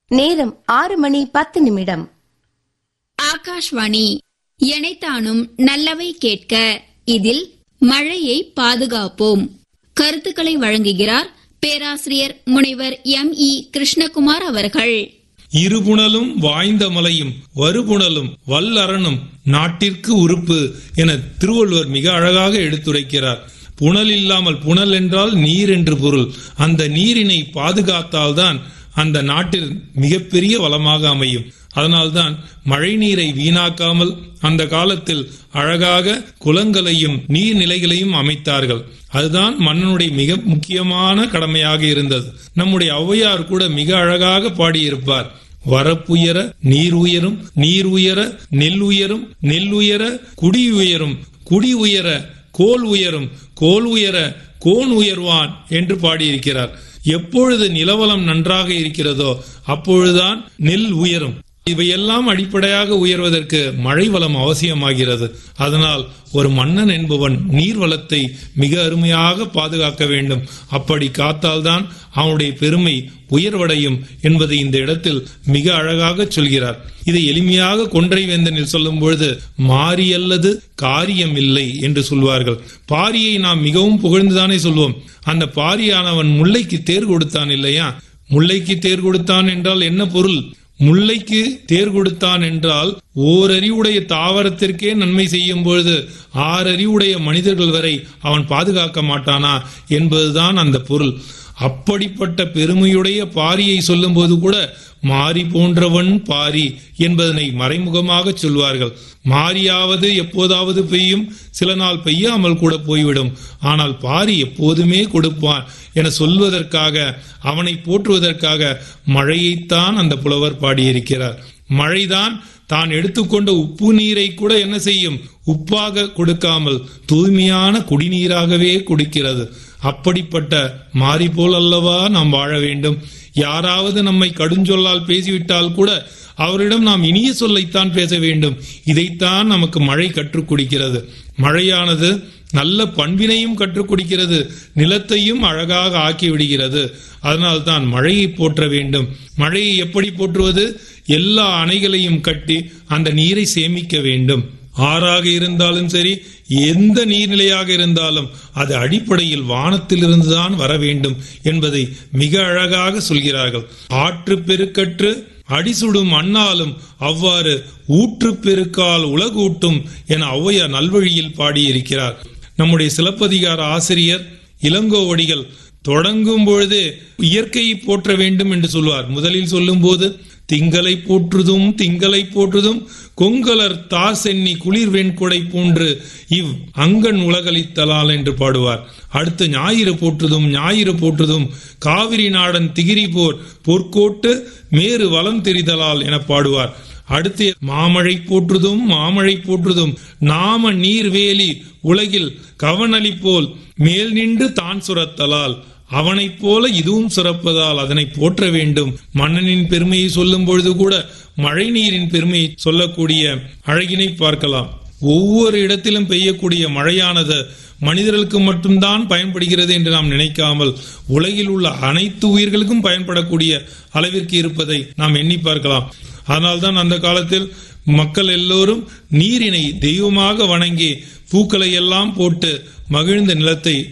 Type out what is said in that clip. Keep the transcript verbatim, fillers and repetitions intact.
நேரம் ஆறு மணி பத்து நிமிடம். ஆகாஷ்வாணி எனைத்தானும் நல்லவை கேட்க. இதில் மழையை பாதுகாப்போம். கருத்துக்களை வழங்குகிறார் பேராசிரியர் முனைவர் எம் இ கிருஷ்ணகுமார் அவர்கள். இருபுணலும் வாய்ந்த மலையும் வருபுணலும் வல்லரணும் நாட்டிற்கு உறுப்பு என திருவள்ளுவர் மிக அழகாக எடுத்துரைக்கிறார். புனல் இல்லாமல், புனல் என்றால் நீர் என்று பொருள், அந்த நீரினை பாதுகாத்தால்தான் அந்த நாட்டில் மிகப்பெரிய வளமாக அமையும். அதனால்தான் மழை நீரை வீணாக்காமல் அந்த காலத்தில் அழகாக குளங்களையும் நீர்நிலைகளையும் அமைத்தார்கள். அதுதான் மன்னனுடைய மிக முக்கியமான கடமையாக இருந்தது. நம்முடைய ஔவையார் கூட மிக அழகாக பாடியிருப்பார். வரப்புயர நீர் உயரும், நீர் உயர நெல் உயரும், நெல் உயர குடி உயரும், குடி உயர கோல் உயரும், கோல் உயர கோன் உயர்வான் என்று பாடியிருக்கிறார். எப்பொழுது நிலவளம் நன்றாக இருக்கிறதோ அப்பொழுதுதான் நெல் உயரும். இவையெல்லாம் அடிப்படையாக உயர்வதற்கு மழை வளம் அவசியமாகிறது. அதனால் ஒரு மன்னன் என்பவன் நீர் வளத்தை மிக அருமையாக பாதுகாக்க வேண்டும். அப்படி காத்தால்தான் அவனுடைய பெருமை உயர்வடையும் என்பதை இந்த இடத்தில் மிக அழகாக சொல்கிறார். இதை எளிமையாக கொன்றை வேந்தனில் சொல்லும் பொழுது மாறி அல்லது காரியம் இல்லை என்று சொல்வார்கள். பாரியை நாம் மிகவும் புகழ்ந்துதானே சொல்வோம். அந்த பாரியானவன் முல்லைக்கு தேர் கொடுத்தான் இல்லையா? முல்லைக்கு தேர் கொடுத்தான் என்றால் என்ன பொருள்? முல்லைக்கு தேர் கொடுத்தான் என்றால் ஓரறிவுடைய தாவரத்திற்கே நன்மை செய்யும் பொழுது ஆறறிவுடைய மனிதர்கள் வரை அவன் பாதுகாக்க மாட்டானா என்பதுதான் அந்த பொருள். அப்படிப்பட்ட பெருமையுடைய பாரியை சொல்லும் போது கூட மாரி போன்றவன் பாரி என்பதனை மறைமுகமாக சொல்வார்கள். மாரியாவது எப்போதாவது பெய்யும், சில நாள் பெய்யாமல் கூட போய்விடும். ஆனால் பாரி எப்போதுமே கொடுப்பான் என சொல்வதற்காக, அவனை போற்றுவதற்காக மழையைத்தான் அந்த புலவர் பாடியிருக்கிறார். மழைதான் தான் எடுத்துக்கொண்ட உப்பு நீரை கூட என்ன செய்யும்? உப்பாக கொடுக்காமல் தூய்மையான குடிநீராகவே குடிக்கிறது. அப்படிப்பட்ட மாறி போல் அல்லவா நாம் வாழ வேண்டும். யாராவது நம்மை கடுஞ்சொல்லால் பேசிவிட்டால் கூட அவரிடம் நாம் இனிய சொல்லைத்தான் பேச வேண்டும். இதைத்தான் நமக்கு மழை கற்றுக் கொடுக்கிறது. மழையானது நல்ல பண்பினையும் கற்றுக் கொடுக்கிறது, நிலத்தையும் அழகாக ஆக்கி விடுகிறது. அதனால்தான் மழையை போற்ற வேண்டும். மழையை எப்படி போற்றுவது? எல்லா அணைகளையும் கட்டி அந்த நீரை சேமிக்க வேண்டும். ஆறாக இருந்தாலும் சரி, எந்த நீர்நிலையாக இருந்தாலும் அது அடிப்படையில் வானத்திலிருந்துதான் வர வேண்டும் என்பதை மிக அழகாக சொல்கிறார்கள். ஆற்று பெருக்கற்று அடிசுடும் அண்ணாலும் அவ்வாறு ஊற்று பெருக்கால் உலகூட்டும் என ஔவையார் நல்வழியில் பாடியிருக்கிறார். நம்முடைய சிலப்பதிகார ஆசிரியர் இளங்கோவடிகள் தொடங்கும் பொழுது இயற்கையை போற்ற வேண்டும் என்று சொல்வார். முதலில் சொல்லும் போது திங்களை போற்றுதும் திங்களை போற்றுதும் கொங்கலர் தார் சென்னி குளிர் வெண்கொடை போன்று இவ் அங்கன் உலகளித்தலால் என்று பாடுவார். அடுத்து ஞாயிறு போற்றுதும் ஞாயிறு போற்றுதும் காவிரி நாடன் திகிரி போர் பொற்கோட்டு மேறு வளம் தெரிதலால் என பாடுவார். அடுத்து மாமழை போற்றுதும் மாமழை போற்றுதும் நாம நீர்வேலி உலகில் கவனளி போல் மேல் நின்று தான் சுரத்தலால் அவனைப் போல இதுவும் சுரப்பதால் அதனை போற்ற வேண்டும். மன்னனின் பெருமையை சொல்லும் பொழுது கூட மழை நீரின் பெருமையை சொல்லக்கூடிய அழகினை பார்க்கலாம். ஒவ்வொரு இடத்திலும் பெய்யக்கூடிய மழையானது மனிதர்களுக்கு மட்டும்தான் பயன்படுகிறது என்று நாம் நினைக்காமல் உலகில் உள்ள அனைத்து உயிர்களுக்கும் பயன்படக்கூடிய அளவிற்கு இருப்பதை நாம் எண்ணி பார்க்கலாம். அதனால்தான் அந்த காலத்தில் மக்கள் எல்லோரும் நீரினை தெய்வமாக வணங்கி பூக்களை எல்லாம் போட்டு மகிழ்ந்த நிலத்தை